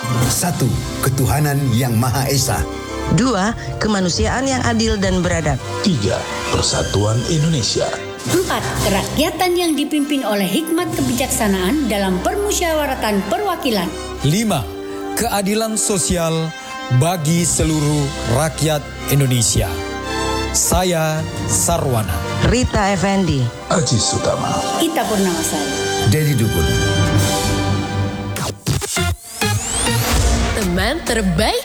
1. Ketuhanan yang Maha Esa. 2. Kemanusiaan yang adil dan beradab. 3. Persatuan Indonesia. 4. Kerakyatan yang dipimpin oleh hikmat kebijaksanaan dalam permusyawaratan perwakilan. 5. Keadilan sosial bagi seluruh rakyat Indonesia. Saya Sarwana. Rita Effendi. Aji Sutama. Ita Purnamasari. Dedi Dukun. Teman terbaik